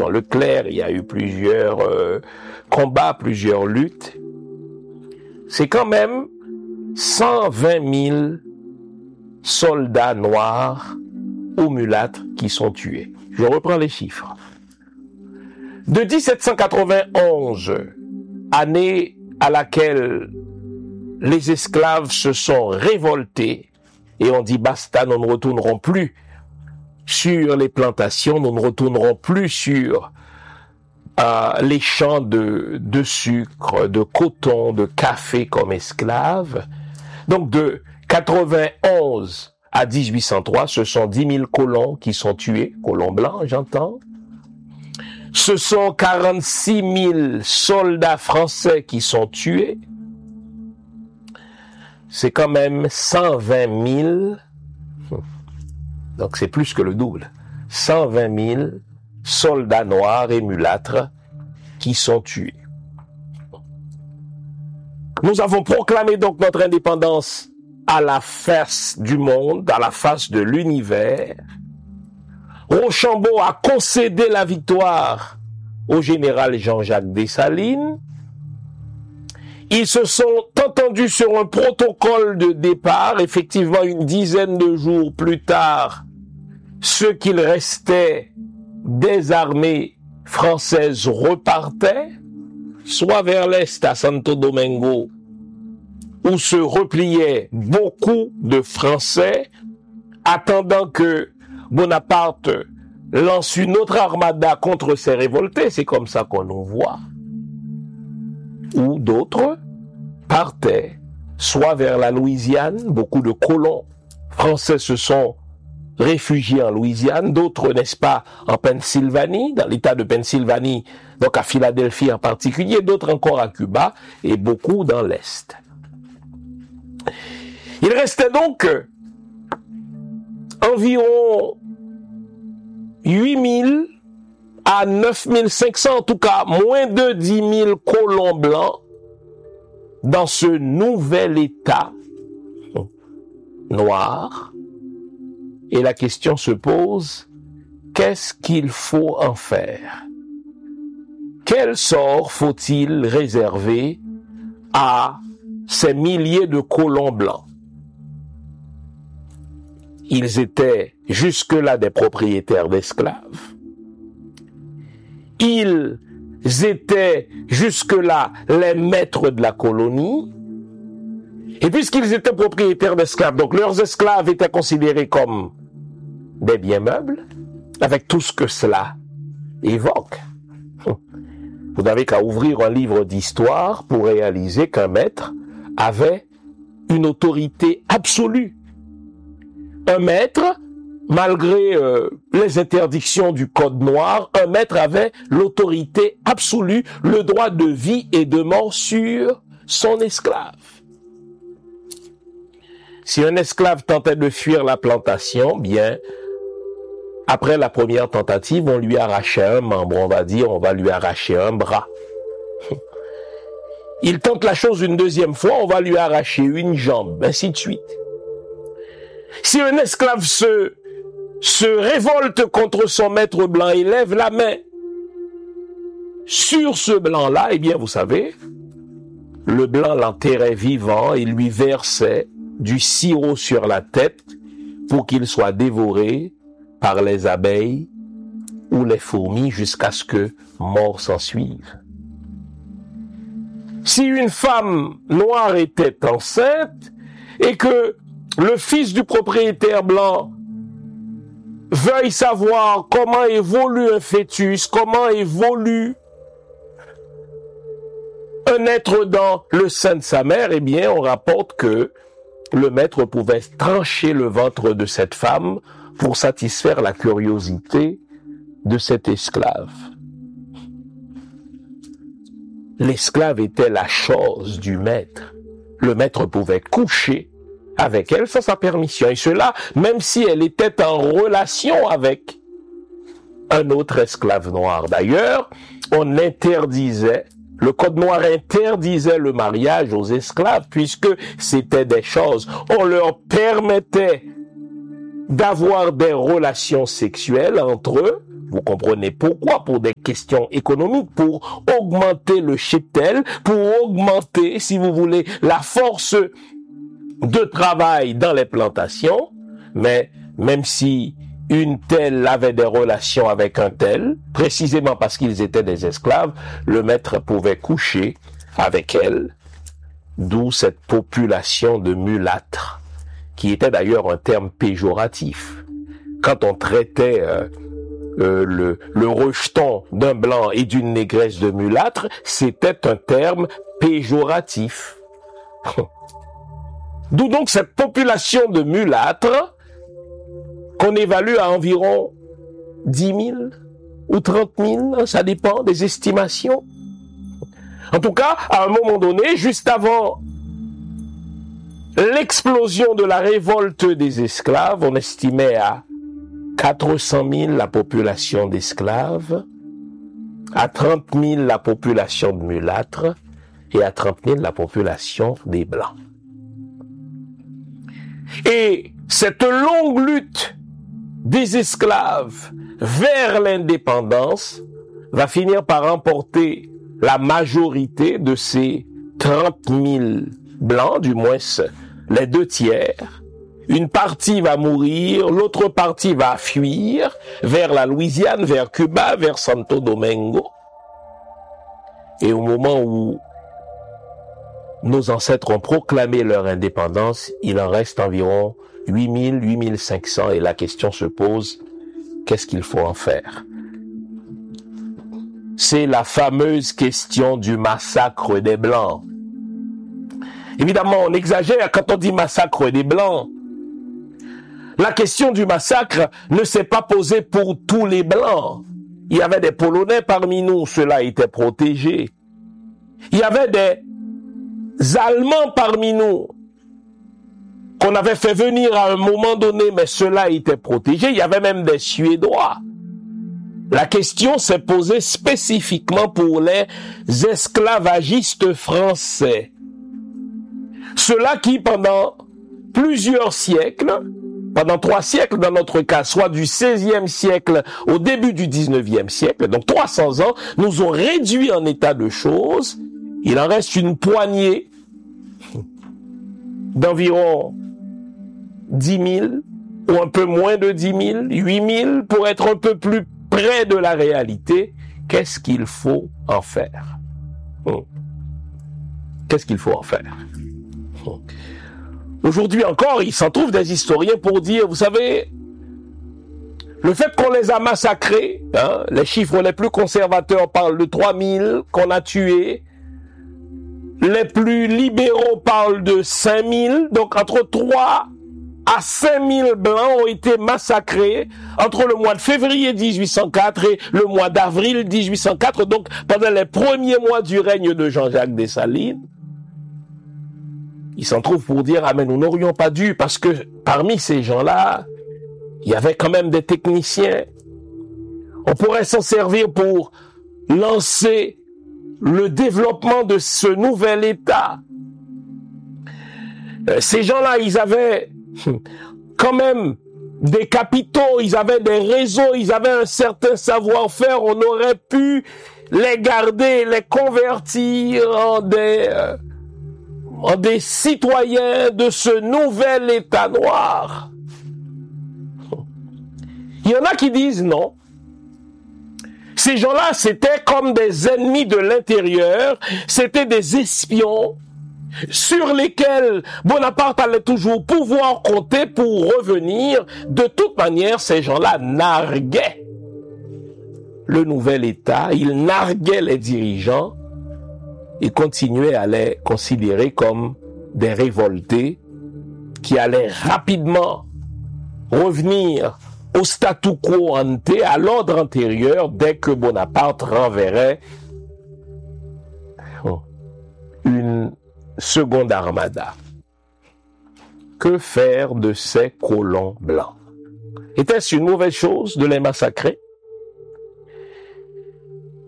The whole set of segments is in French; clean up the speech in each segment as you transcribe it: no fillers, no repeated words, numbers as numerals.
dans le clerc, il y a eu plusieurs combats, plusieurs luttes. C'est quand même 120 000 soldats noirs ou mulâtres qui sont tués. Je reprends les chiffres. De 1791, année à laquelle les esclaves se sont révoltés et ont dit basta, nous ne retournerons plus sur les plantations, nous ne retournerons plus sur les champs de sucre, de coton, de café comme esclaves. Donc de 91 à 1803, ce sont 10 000 colons qui sont tués, colons blancs, j'entends. Ce sont 46 000 soldats français qui sont tués. C'est quand même 120 000, donc c'est plus que le double, 120 000 soldats noirs et mulâtres qui sont tués. Nous avons proclamé donc notre indépendance à la face du monde, à la face de l'univers. Rochambeau a concédé la victoire au général Jean-Jacques Dessalines. Ils se sont entendus sur un protocole de départ. Effectivement, une dizaine de jours plus tard, ce qu'il restait des armées françaises repartaient, soit vers l'est à Santo Domingo, où se repliaient beaucoup de Français, attendant que Bonaparte lance une autre armada contre ces révoltés, c'est comme ça qu'on nous voit, ou d'autres partaient, soit vers la Louisiane, beaucoup de colons français se sont réfugiés en Louisiane, d'autres, n'est-ce pas, en Pennsylvanie, dans l'état de Pennsylvanie, donc à Philadelphie en particulier, d'autres encore à Cuba, et beaucoup dans l'Est. Il restait donc environ 8 000 à 9 500, en tout cas moins de 10 000 colons blancs dans ce nouvel État noir. Et la question se pose, qu'est-ce qu'il faut en faire? Quel sort faut-il réserver à ces milliers de colons blancs? Ils étaient jusque-là des propriétaires d'esclaves. Ils étaient jusque-là les maîtres de la colonie. Et puisqu'ils étaient propriétaires d'esclaves, donc leurs esclaves étaient considérés comme des biens meubles, avec tout ce que cela évoque. Vous n'avez qu'à ouvrir un livre d'histoire pour réaliser qu'un maître avait une autorité absolue. Un maître, malgré les interdictions du Code noir, un maître avait l'autorité absolue, le droit de vie et de mort sur son esclave. Si un esclave tentait de fuir la plantation, bien, après la première tentative, on lui arrachait un membre, on va dire, on va lui arracher un bras. Il tente la chose une deuxième fois, on va lui arracher une jambe, ainsi de suite. Si un esclave se révolte contre son maître blanc et lève la main sur ce blanc-là, eh bien, vous savez, le blanc l'enterrait vivant et lui versait du sirop sur la tête pour qu'il soit dévoré par les abeilles ou les fourmis jusqu'à ce que mort s'en suive. Si une femme noire était enceinte et que le fils du propriétaire blanc veuille savoir comment évolue un fœtus, comment évolue un être dans le sein de sa mère, eh bien, on rapporte que le maître pouvait trancher le ventre de cette femme pour satisfaire la curiosité de cet esclave. L'esclave était la chose du maître. Le maître pouvait coucher avec elle sans sa permission. Et cela, même si elle était en relation avec un autre esclave noir. D'ailleurs, on interdisait, le Code noir interdisait le mariage aux esclaves puisque c'était des choses. On leur permettait d'avoir des relations sexuelles entre eux Vous comprenez pourquoi? Pour des questions économiques, pour augmenter le cheptel, pour augmenter, si vous voulez, la force de travail dans les plantations. Mais même si une telle avait des relations avec un tel, précisément parce qu'ils étaient des esclaves, le maître pouvait coucher avec elle, d'où cette population de mulâtres, qui était d'ailleurs un terme péjoratif. Quand on traitait le rejeton d'un blanc et d'une négresse de mulâtre, c'était un terme péjoratif. D'où donc cette population de mulâtres qu'on évalue à environ 10 000 ou 30 000, ça dépend des estimations. En tout cas, à un moment donné, juste avant l'explosion de la révolte des esclaves, on estimait à 400 000 la population d'esclaves, à 30 000 la population de mulâtres et à 30 000 la population des blancs. Et cette longue lutte des esclaves vers l'indépendance va finir par emporter la majorité de ces 30 000 blancs, du moins les 2/3. Une partie va mourir, l'autre partie va fuir vers la Louisiane, vers Cuba, vers Santo Domingo. Et au moment où nos ancêtres ont proclamé leur indépendance, il en reste environ 8 000, 8 500, et la question se pose, qu'est-ce qu'il faut en faire? C'est la fameuse question du massacre des Blancs. Évidemment, on exagère quand on dit massacre des Blancs. La question du massacre ne s'est pas posée pour tous les Blancs. Il y avait des Polonais parmi nous, ceux-là étaient protégés. Il y avait des Allemands parmi nous, qu'on avait fait venir à un moment donné, mais ceux-là étaient protégés. Il y avait même des Suédois. La question s'est posée spécifiquement pour les esclavagistes français. Ceux-là qui, pendant plusieurs siècles, pendant 3 siècles dans notre cas, soit du XVIe siècle au début du XIXe siècle, donc 300 ans, nous ont réduit en état de choses. Il en reste une poignée d'environ 10 000, ou un peu moins de 10 000, 8 000, pour être un peu plus près de la réalité. Qu'est-ce qu'il faut en faire? Qu'est-ce qu'il faut en faire? Aujourd'hui encore, il s'en trouve des historiens pour dire, vous savez, le fait qu'on les a massacrés, les chiffres les plus conservateurs parlent de 3 000 qu'on a tués, les plus libéraux parlent de 5 000, donc entre 3 à 5 000 Blancs ont été massacrés entre le mois de février 1804 et le mois d'avril 1804, donc pendant les premiers mois du règne de Jean-Jacques Dessalines. Il s'en trouve pour dire, ah mais nous n'aurions pas dû, parce que parmi ces gens-là, il y avait quand même des techniciens. On pourrait s'en servir pour lancer le développement de ce nouvel État. Ces gens-là, ils avaient quand même des capitaux, ils avaient des réseaux, ils avaient un certain savoir-faire. On aurait pu les garder, les convertir en des citoyens de ce nouvel État noir. Il y en a qui disent non. Ces gens-là, c'était comme des ennemis de l'intérieur, c'était des espions sur lesquels Bonaparte allait toujours pouvoir compter pour revenir. De toute manière, ces gens-là narguaient le nouvel État, ils narguaient les dirigeants et continuaient à les considérer comme des révoltés qui allaient rapidement revenir au statu quo ante, à l'ordre antérieur, dès que Bonaparte renverrait une seconde armada. Que faire de ces colons blancs? Était-ce une mauvaise chose de les massacrer?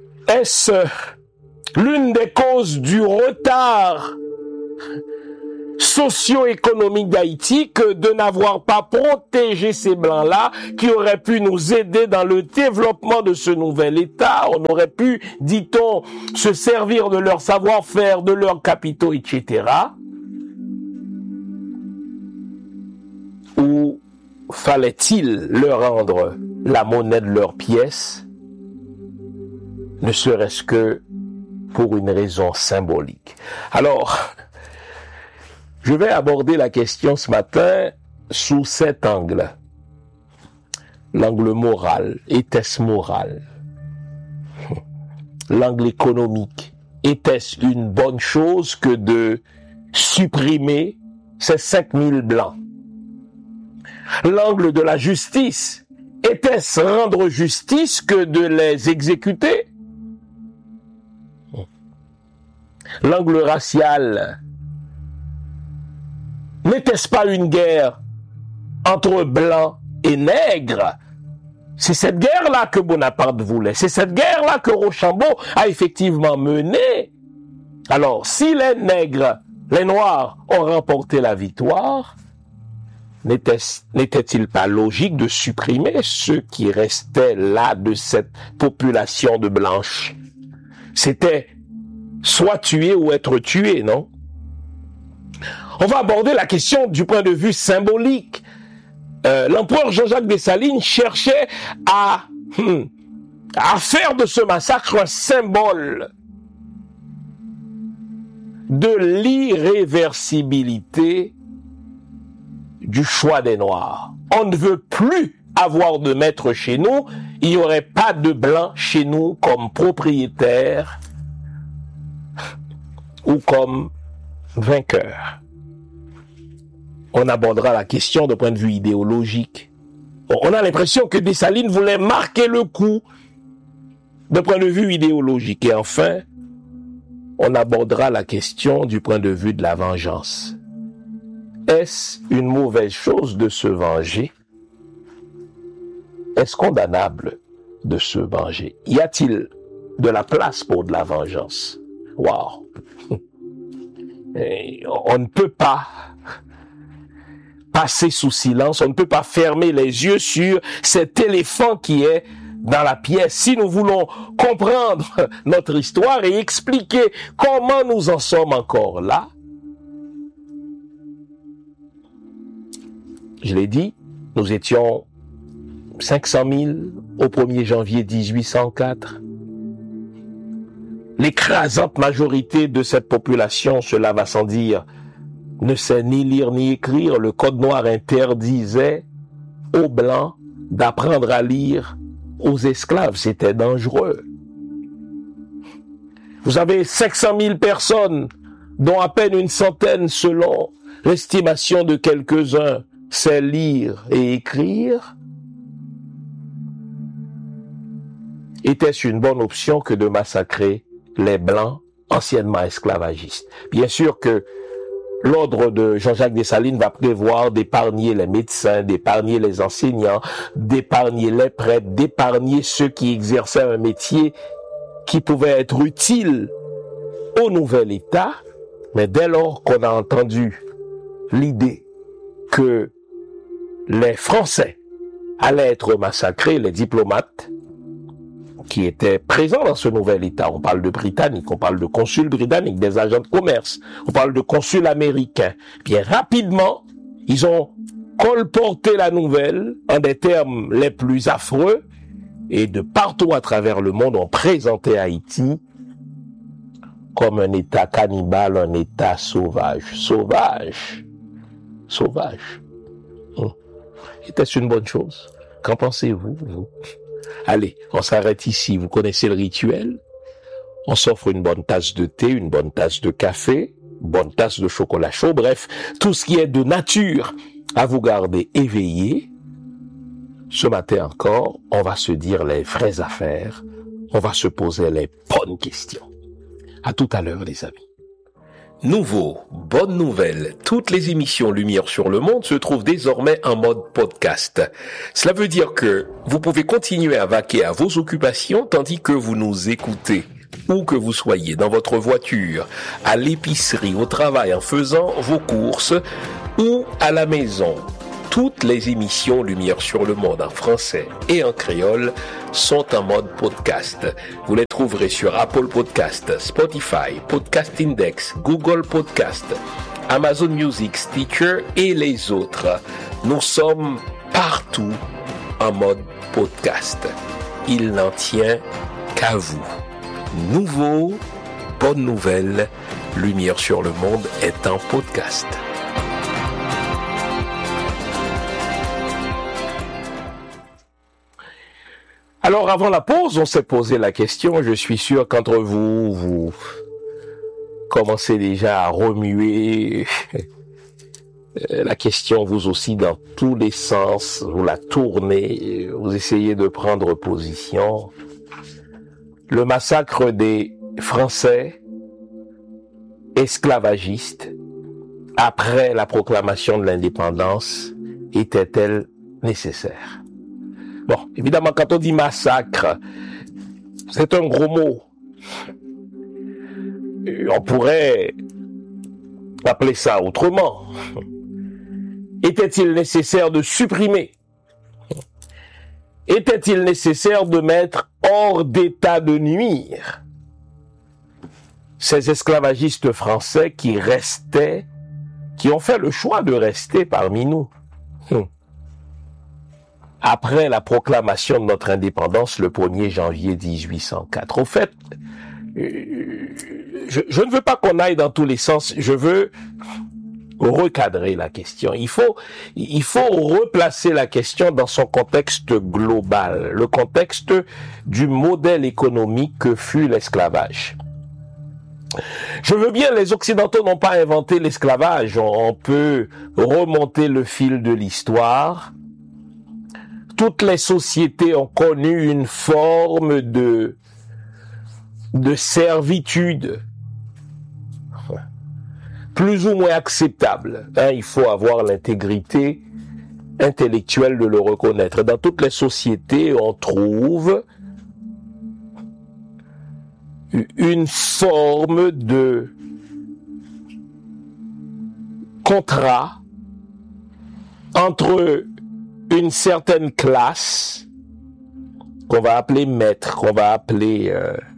Est-ce l'une des causes du retard socio-économique d'Haïti que de n'avoir pas protégé ces Blancs-là qui auraient pu nous aider dans le développement de ce nouvel État. On aurait pu, dit-on, se servir de leur savoir-faire, de leurs capitaux, etc. Ou fallait-il leur rendre la monnaie de leurs pièces, ne serait-ce que pour une raison symbolique? Alors, je vais aborder la question ce matin sous cet angle. L'angle moral. Était-ce moral? L'angle économique. Était-ce une bonne chose que de supprimer ces 5000 Blancs? L'angle de la justice. Était-ce rendre justice que de les exécuter? L'angle racial. N'était-ce pas une guerre entre blancs et nègres? C'est cette guerre-là que Bonaparte voulait. C'est cette guerre-là que Rochambeau a effectivement menée. Alors, si les nègres, les noirs ont remporté la victoire, n'était-il pas logique de supprimer ceux qui restaient là de cette population de blanches? C'était soit tuer ou être tué, non? On va aborder la question du point de vue symbolique. L'empereur Jean-Jacques Dessalines cherchait à faire de ce massacre un symbole de l'irréversibilité du choix des Noirs. On ne veut plus avoir de maître chez nous. Il n'y aurait pas de Blancs chez nous comme propriétaires ou comme vainqueurs. On abordera la question de point de vue idéologique. On a l'impression que Dessalines voulait marquer le coup de point de vue idéologique. Et enfin, on abordera la question du point de vue de la vengeance. Est-ce une mauvaise chose de se venger? Est-ce condamnable de se venger? Y a-t-il de la place pour de la vengeance? Wow! On ne peut pas passer sous silence, on ne peut pas fermer les yeux sur cet éléphant qui est dans la pièce. Si nous voulons comprendre notre histoire et expliquer comment nous en sommes encore là, je l'ai dit, nous étions 500 000 au 1er janvier 1804. L'écrasante majorité de cette population, cela va sans dire, ne sait ni lire ni écrire. Le Code noir interdisait aux Blancs d'apprendre à lire aux esclaves. C'était dangereux. Vous avez 500 000 personnes, dont à peine une centaine, selon l'estimation de quelques-uns, sait lire et écrire. Était-ce une bonne option que de massacrer les Blancs anciennement esclavagistes? Bien sûr que l'ordre de Jean-Jacques Dessalines va prévoir d'épargner les médecins, d'épargner les enseignants, d'épargner les prêtres, d'épargner ceux qui exerçaient un métier qui pouvait être utile au nouvel État. Mais dès lors qu'on a entendu l'idée que les Français allaient être massacrés, les diplomates qui étaient présents dans ce nouvel État, on parle de Britanniques, on parle de consuls britanniques, des agents de commerce, on parle de consuls américains. Bien rapidement, ils ont colporté la nouvelle en des termes les plus affreux et de partout à travers le monde, on présentait Haïti comme un État cannibale, un État sauvage. Sauvage. Était-ce une bonne chose? Qu'en pensez-vous, vous? Allez, on s'arrête ici. Vous connaissez le rituel. On s'offre une bonne tasse de thé, une bonne tasse de café, une bonne tasse de chocolat chaud. Bref, tout ce qui est de nature à vous garder éveillé. Ce matin encore, on va se dire les vraies affaires. On va se poser les bonnes questions. À tout à l'heure, les amis. Nouveau, bonne nouvelle, toutes les émissions Lumière sur le Monde se trouvent désormais en mode podcast. Cela veut dire que vous pouvez continuer à vaquer à vos occupations tandis que vous nous écoutez. Où que vous soyez, dans votre voiture, à l'épicerie, au travail, en faisant vos courses ou à la maison. Toutes les émissions Lumière sur le monde en français et en créole sont en mode podcast. Vous les trouverez sur Apple Podcast, Spotify, Podcast Index, Google Podcast, Amazon Music, Stitcher et les autres. Nous sommes partout en mode podcast. Il n'en tient qu'à vous. Nouveau, bonne nouvelle, Lumière sur le monde est en podcast. Alors, avant la pause, on s'est posé la question. Je suis sûr qu'entre vous, vous commencez déjà à remuer la question, vous aussi, dans tous les sens. Vous la tournez, vous essayez de prendre position. Le massacre des Français esclavagistes après la proclamation de l'indépendance était-elle nécessaire? Bon, évidemment, quand on dit massacre, c'est un gros mot. On pourrait appeler ça autrement. Était-il nécessaire de supprimer? Était-il nécessaire de mettre hors d'état de nuire ces esclavagistes français qui restaient, qui ont fait le choix de rester parmi nous? Après la proclamation de notre indépendance le 1er janvier 1804. Au fait, je ne veux pas qu'on aille dans tous les sens, je veux recadrer la question. Il faut replacer la question dans son contexte global, le contexte du modèle économique que fut l'esclavage. Je veux bien, les Occidentaux n'ont pas inventé l'esclavage, on peut remonter le fil de l'histoire. Toutes les sociétés ont connu une forme de servitude plus ou moins acceptable. Il faut avoir l'intégrité intellectuelle de le reconnaître. Dans toutes les sociétés, on trouve une forme de contrat entre une certaine classe qu'on va appeler maîtres, qu'on va appeler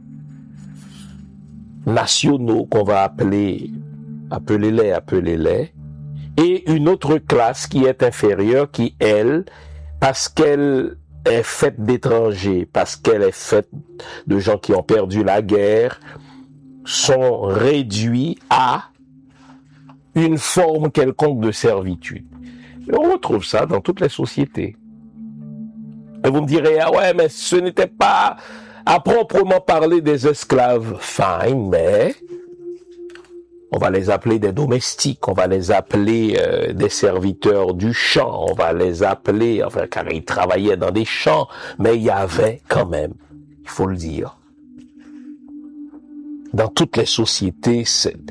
nationaux, qu'on va appeler appelez-les, et une autre classe qui est inférieure, qui elle, parce qu'elle est faite d'étrangers, parce qu'elle est faite de gens qui ont perdu la guerre, sont réduits à une forme quelconque de servitude. Et on retrouve ça dans toutes les sociétés. Et vous me direz, ah ouais, mais ce n'était pas à proprement parler des esclaves. Fine, mais on va les appeler des domestiques, on va les appeler des serviteurs du champ, on va les appeler, enfin, car ils travaillaient dans des champs, mais il y avait quand même, il faut le dire, dans toutes les sociétés,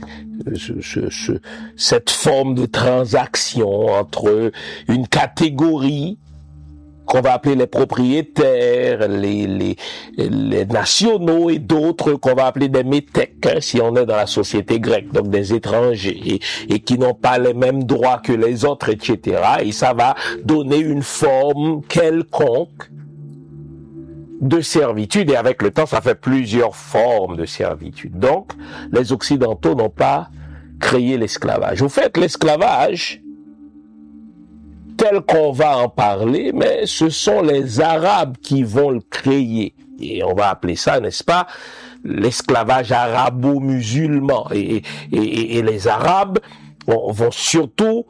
cette forme de transaction entre une catégorie qu'on va appeler les propriétaires, les nationaux et d'autres qu'on va appeler des métèques, si on est dans la société grecque, donc des étrangers et qui n'ont pas les mêmes droits que les autres, etc. Et ça va donner une forme quelconque de servitude, et avec le temps, ça fait plusieurs formes de servitude. Donc, les Occidentaux n'ont pas créé l'esclavage. Au fait, l'esclavage, tel qu'on va en parler, mais ce sont les Arabes qui vont le créer. Et on va appeler ça, n'est-ce pas, l'esclavage arabo-musulman. Et les Arabes vont surtout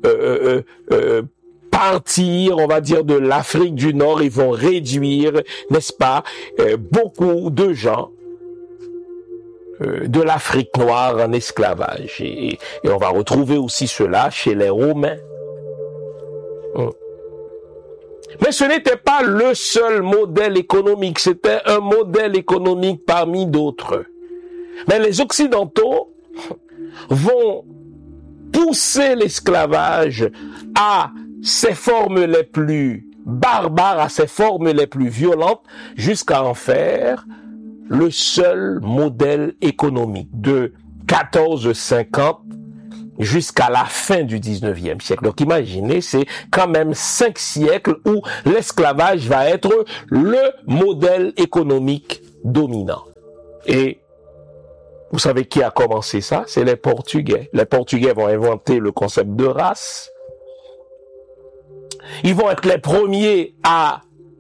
partir, on va dire, de l'Afrique du Nord, ils vont réduire, n'est-ce pas, beaucoup de gens de l'Afrique noire en esclavage. Et on va retrouver aussi cela chez les Romains. Mais ce n'était pas le seul modèle économique, c'était un modèle économique parmi d'autres. Mais les Occidentaux vont pousser l'esclavage à ses formes les plus barbares, à ses formes les plus violentes, jusqu'à en faire le seul modèle économique de 1450 jusqu'à la fin du 19e siècle. Donc imaginez, c'est quand même 5 siècles où l'esclavage va être le modèle économique dominant. Et vous savez qui a commencé ça? C'est les Portugais. Les Portugais vont inventer le concept de race. Ils vont être les premiers à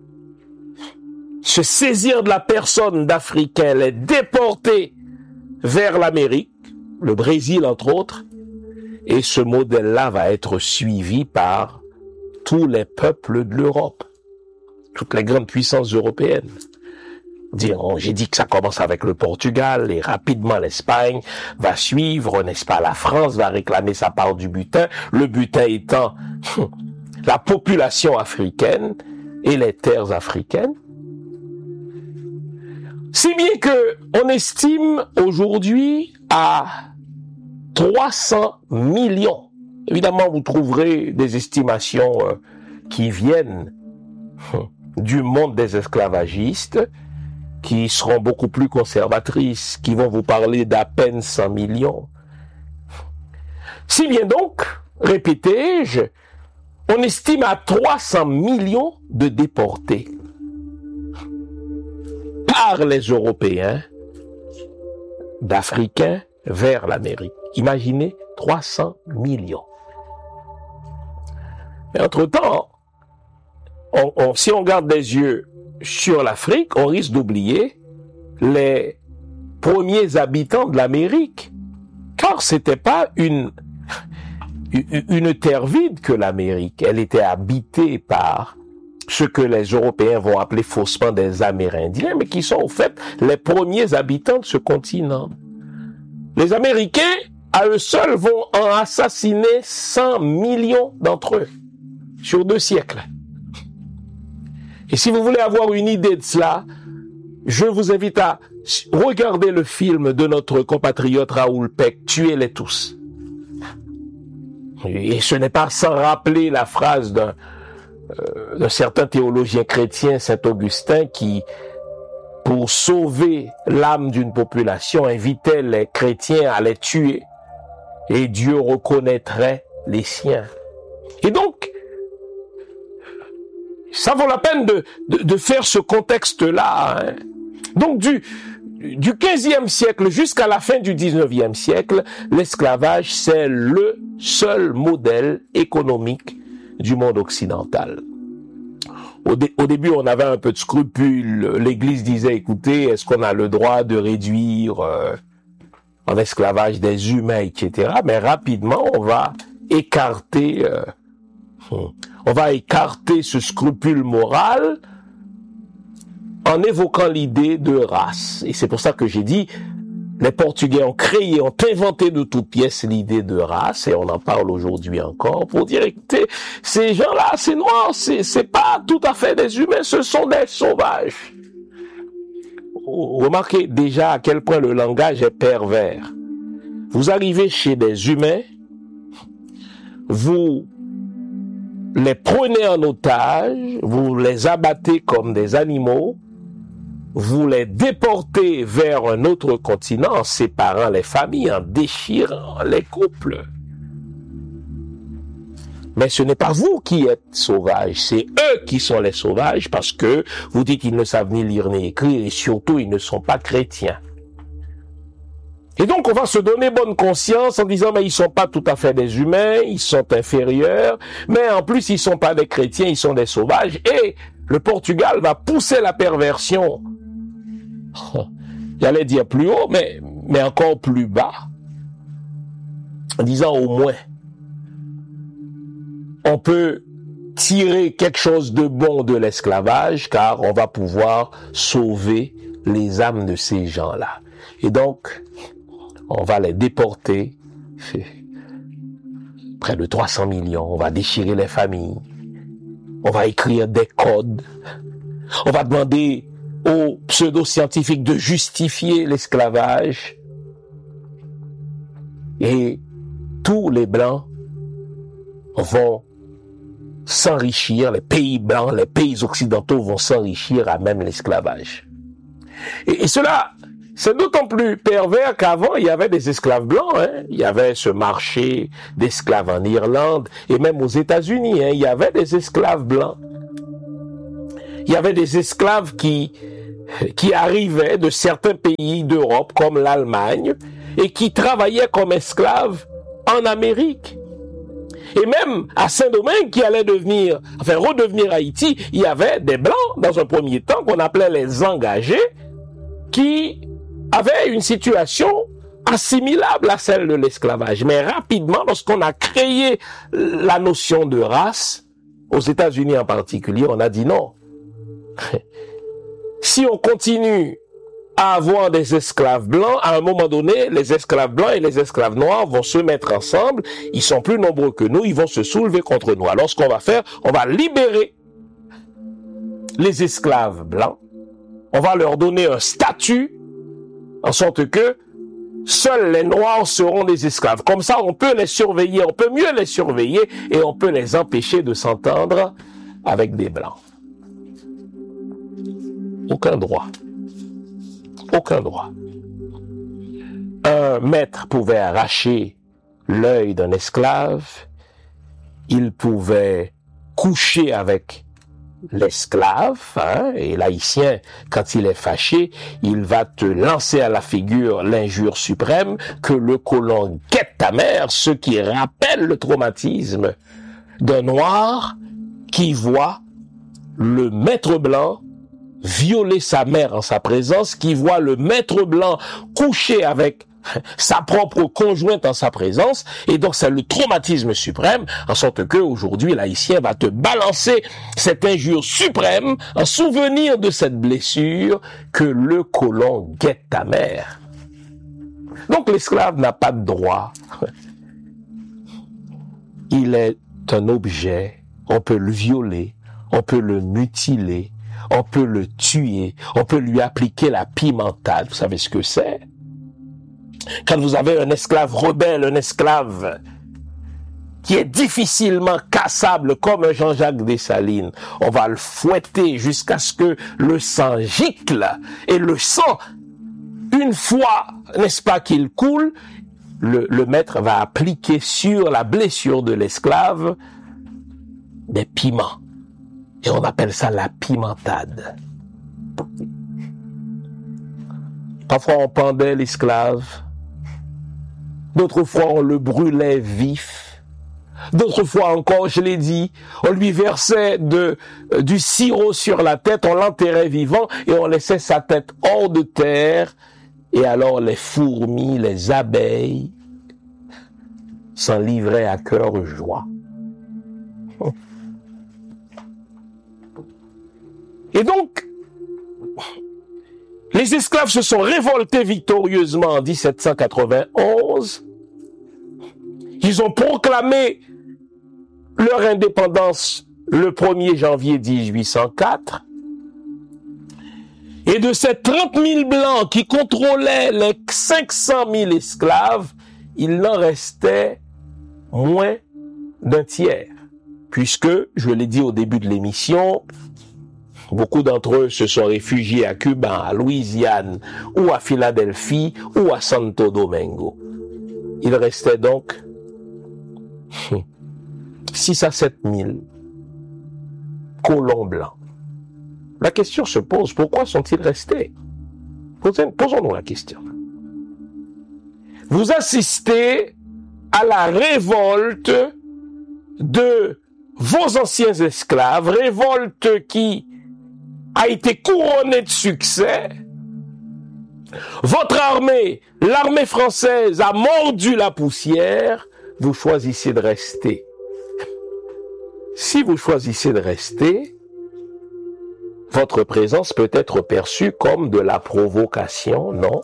se saisir de la personne d'Africains, les déporter vers l'Amérique, le Brésil entre autres, et ce modèle-là va être suivi par tous les peuples de l'Europe, toutes les grandes puissances européennes. J'ai dit que ça commence avec le Portugal et rapidement l'Espagne va suivre, n'est-ce pas? La France va réclamer sa part du butin, le butin étant la population africaine et les terres africaines. Si bien que on estime aujourd'hui à 300 millions. Évidemment, vous trouverez des estimations qui viennent du monde des esclavagistes, qui seront beaucoup plus conservatrices, qui vont vous parler d'à peine 100 millions. Si bien donc, répétais-je, on estime à 300 millions de déportés par les Européens d'Africains vers l'Amérique. Imaginez 300 millions. Mais entre-temps, si on garde des yeux sur l'Afrique, on risque d'oublier les premiers habitants de l'Amérique. Car c'était pas une terre vide que l'Amérique. Elle était habitée par ce que les Européens vont appeler faussement des Amérindiens, mais qui sont au fait les premiers habitants de ce continent. Les Américains, à eux seuls, vont en assassiner 100 millions d'entre eux sur 2 siècles. Et si vous voulez avoir une idée de cela, je vous invite à regarder le film de notre compatriote Raoul Peck, « Tuez-les tous ». Et ce n'est pas sans rappeler la phrase d'un certain théologien chrétien, Saint Augustin, qui, pour sauver l'âme d'une population, invitait les chrétiens à les tuer et Dieu reconnaîtrait les siens. Et donc, ça vaut la peine de faire ce contexte-là. Hein. Donc, du 15e siècle jusqu'à la fin du 19e siècle, l'esclavage, c'est le seul modèle économique du monde occidental. Au début, on avait un peu de scrupules. L'Église disait, écoutez, est-ce qu'on a le droit de réduire en esclavage des humains, etc. Mais rapidement, on va écarter ce scrupule moral en évoquant l'idée de race. Et c'est pour ça que j'ai dit, les Portugais ont inventé de toutes pièces l'idée de race, et on en parle aujourd'hui encore, pour dire, écoutez, ces gens-là, ces noirs, c'est pas tout à fait des humains, ce sont des sauvages. Remarquez déjà à quel point le langage est pervers. Vous arrivez chez des humains, vous les prenez en otage, vous les abattez comme des animaux, vous les déportez vers un autre continent en séparant les familles, en déchirant les couples. Mais ce n'est pas vous qui êtes sauvages, c'est eux qui sont les sauvages parce que vous dites qu'ils ne savent ni lire ni écrire et surtout ils ne sont pas chrétiens. Et donc on va se donner bonne conscience en disant mais ils sont pas tout à fait des humains, ils sont inférieurs, mais en plus ils sont pas des chrétiens, ils sont des sauvages. Et le Portugal va pousser la perversion, j'allais dire plus haut, mais encore plus bas, en disant au moins on peut tirer quelque chose de bon de l'esclavage car on va pouvoir sauver les âmes de ces gens-là. Et donc, on va les déporter, près de 300 millions, on va déchirer les familles, on va écrire des codes, on va demander aux pseudo-scientifiques de justifier l'esclavage, et tous les Blancs vont s'enrichir, les pays blancs, les pays occidentaux vont s'enrichir à même l'esclavage. Et cela, c'est d'autant plus pervers qu'avant, il y avait des esclaves blancs. Il y avait ce marché d'esclaves en Irlande et même aux États-Unis. Il y avait des esclaves blancs. Il y avait des esclaves qui arrivaient de certains pays d'Europe, comme l'Allemagne, et qui travaillaient comme esclaves en Amérique. Et même à Saint-Domingue, qui allait redevenir Haïti, il y avait des Blancs, dans un premier temps, qu'on appelait les engagés, qui avaient une situation assimilable à celle de l'esclavage. Mais rapidement, lorsqu'on a créé la notion de race, aux États-Unis en particulier, on a dit non. Si on continue à avoir des esclaves blancs, à un moment donné, les esclaves blancs et les esclaves noirs vont se mettre ensemble, ils sont plus nombreux que nous, ils vont se soulever contre nous. Alors ce qu'on va faire, on va libérer les esclaves blancs, on va leur donner un statut, en sorte que seuls les noirs seront des esclaves. Comme ça, on peut les surveiller, on peut mieux les surveiller et on peut les empêcher de s'entendre avec des blancs. Aucun droit. Aucun droit. Un maître pouvait arracher l'œil d'un esclave, il pouvait coucher avec l'esclave, et l'haïtien, quand il est fâché, il va te lancer à la figure l'injure suprême que le colon guette ta mère, ce qui rappelle le traumatisme d'un noir qui voit le maître blanc violer sa mère en sa présence, qui voit le maître blanc coucher avec sa propre conjointe en sa présence, et donc c'est le traumatisme suprême, en sorte que aujourd'hui l'haïtien va te balancer cette injure suprême en souvenir de cette blessure que le colon guette ta mère. Donc l'esclave n'a pas de droit. Il est un objet, on peut le violer, on peut le mutiler, on peut le tuer, on peut lui appliquer la pimentade. Vous savez ce que c'est? Quand vous avez un esclave rebelle, un esclave qui est difficilement cassable comme un Jean-Jacques Dessalines, on va le fouetter jusqu'à ce que le sang gicle. Et le sang, une fois, n'est-ce pas, qu'il coule, le maître va appliquer sur la blessure de l'esclave des piments. Et on appelle ça la pimentade. Parfois on pendait l'esclave, d'autres fois on le brûlait vif, d'autres fois encore, je l'ai dit, on lui versait du sirop sur la tête, on l'enterrait vivant et on laissait sa tête hors de terre, et alors les fourmis, les abeilles s'en livraient à cœur joie. Et donc, les esclaves se sont révoltés victorieusement en 1791. Ils ont proclamé leur indépendance le 1er janvier 1804. Et de ces 30 000 blancs qui contrôlaient les 500 000 esclaves, il n'en restait moins d'un tiers. Puisque, je l'ai dit au début de l'émission, beaucoup d'entre eux se sont réfugiés à Cuba, à Louisiane, ou à Philadelphie, ou à Santo Domingo. Il restait donc 6 à 7 000 colons blancs. La question se pose, pourquoi sont-ils restés? Posons-nous la question. Vous assistez à la révolte de vos anciens esclaves, révolte qui a été couronnée de succès. Votre armée, l'armée française, a mordu la poussière. Vous choisissez de rester. Si vous choisissez de rester, votre présence peut être perçue comme de la provocation, non?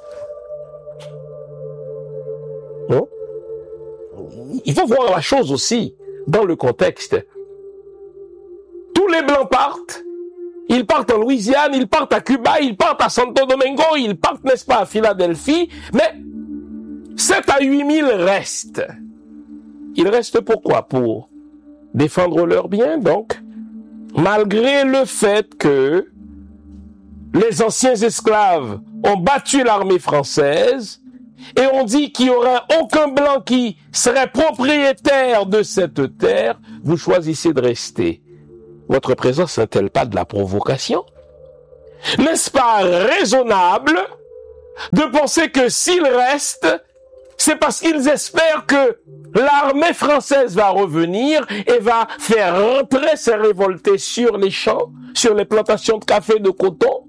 Non? Il faut voir la chose aussi dans le contexte. Tous les Blancs partent. Ils partent en Louisiane, ils partent à Cuba, ils partent à Santo Domingo, ils partent, n'est-ce pas, à Philadelphie. Mais 7 à 8 000 restent. Ils restent pourquoi? Pour défendre leurs biens, donc. Malgré le fait que les anciens esclaves ont battu l'armée française et on dit qu'il n'y aurait aucun blanc qui serait propriétaire de cette terre, vous choisissez de rester. Votre présence n'est-elle pas de la provocation? N'est-ce pas raisonnable de penser que s'ils restent, c'est parce qu'ils espèrent que l'armée française va revenir et va faire rentrer ces révoltés sur les champs, sur les plantations de café et de coton?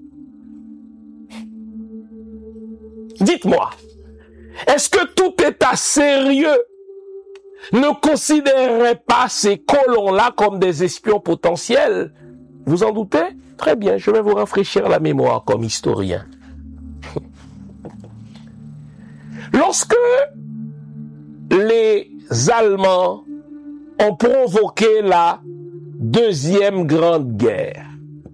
Dites-moi, est-ce que tout État sérieux ne considérerait pas ces colons-là comme des espions potentiels? Vous en doutez? Très bien, je vais vous rafraîchir la mémoire comme historien. Lorsque les Allemands ont provoqué la Deuxième Grande Guerre,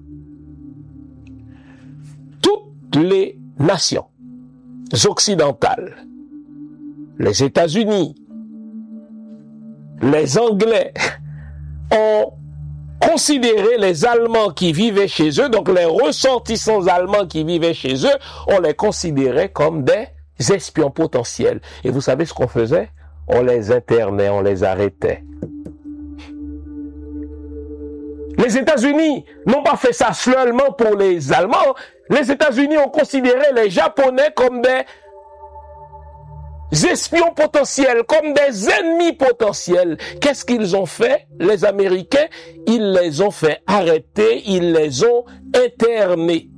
toutes les nations occidentales, les États-Unis, les Anglais, ont considéré les Allemands qui vivaient chez eux, donc les ressortissants allemands qui vivaient chez eux, on les considérait comme des espions potentiels. Et vous savez ce qu'on faisait? On les internait, on les arrêtait. Les États-Unis n'ont pas fait ça seulement pour les Allemands. Les États-Unis ont considéré les Japonais comme des espions potentiels, comme des ennemis potentiels. Qu'est-ce qu'ils ont fait, les Américains? Ils les ont fait arrêter, ils les ont internés.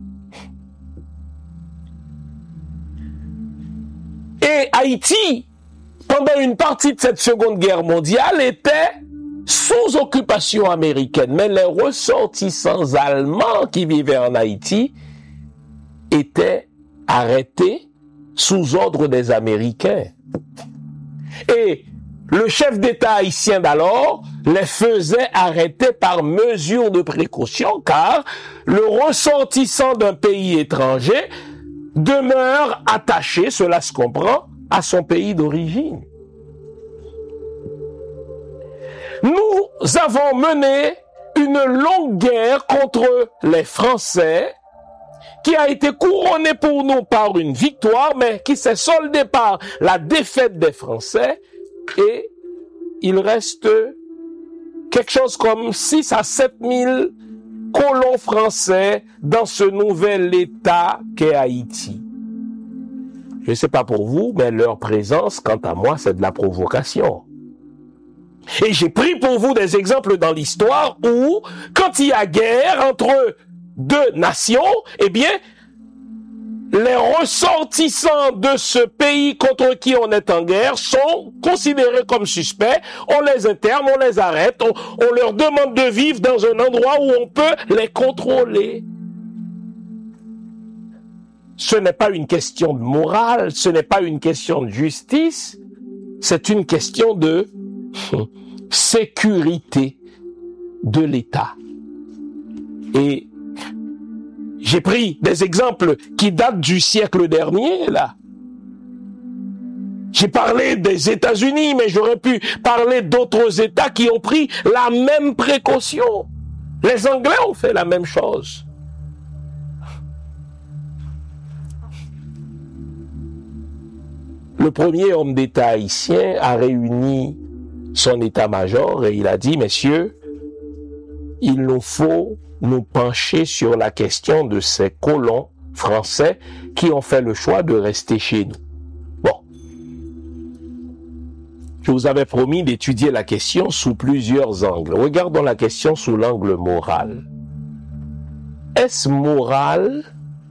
Et Haïti, pendant une partie de cette Seconde Guerre mondiale, était sous occupation américaine. Mais les ressortissants allemands qui vivaient en Haïti étaient arrêtés sous ordre des Américains. Et le chef d'État haïtien d'alors les faisait arrêter par mesure de précaution, car le ressortissant d'un pays étranger demeure attaché, cela se comprend, à son pays d'origine. Nous avons mené une longue guerre contre les Français qui a été couronnée pour nous par une victoire, mais qui s'est soldée par la défaite des Français, et il reste quelque chose comme 6 à 7 000 colons français dans ce nouvel État qu'est Haïti. Je ne sais pas pour vous, mais leur présence, quant à moi, c'est de la provocation. Et j'ai pris pour vous des exemples dans l'histoire où, quand il y a guerre entre deux nations, eh bien, les ressortissants de ce pays contre qui on est en guerre sont considérés comme suspects, on les interne, on les arrête, on leur demande de vivre dans un endroit où on peut les contrôler. Ce n'est pas une question de morale, ce n'est pas une question de justice, c'est une question de sécurité de l'État. Et j'ai pris des exemples qui datent du siècle dernier, là. J'ai parlé des États-Unis, mais j'aurais pu parler d'autres États qui ont pris la même précaution. Les Anglais ont fait la même chose. Le premier homme d'État haïtien a réuni son état-major et il a dit, messieurs, il nous faut nous pencher sur la question de ces colons français qui ont fait le choix de rester chez nous. Bon. Je vous avais promis d'étudier la question sous plusieurs angles. Regardons la question sous l'angle moral. Est-ce moral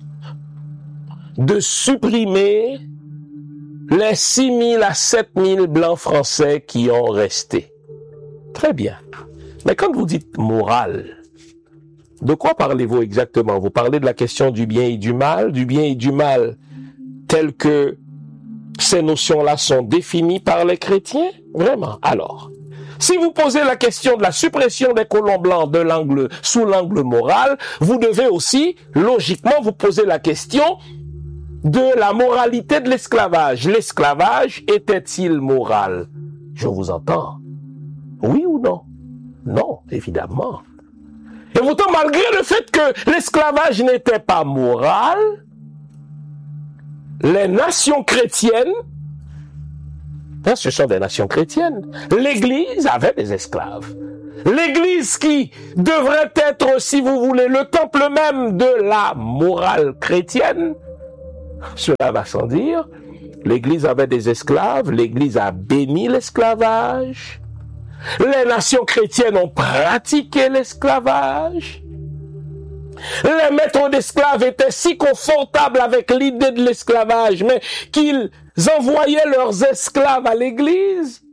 de supprimer les 6 000 à 7 000 blancs français qui ont resté? Très bien. Mais quand vous dites moral, de quoi parlez-vous exactement? Vous parlez de la question du bien et du mal tel que ces notions-là sont définies par les chrétiens? Vraiment? Alors, si vous posez la question de la suppression des colons blancs sous l'angle moral, vous devez aussi, logiquement, vous poser la question de la moralité de l'esclavage. L'esclavage était-il moral? Je vous entends. Oui ou non? Non, évidemment. Et pourtant, malgré le fait que l'esclavage n'était pas moral, les nations chrétiennes, ce sont des nations chrétiennes, l'Église avait des esclaves. L'Église qui devrait être, si vous voulez, le temple même de la morale chrétienne, cela va sans dire, l'Église avait des esclaves, l'Église a béni l'esclavage, les nations chrétiennes ont pratiqué l'esclavage, les maîtres d'esclaves étaient si confortables avec l'idée de l'esclavage, mais qu'ils envoyaient leurs esclaves à l'Église.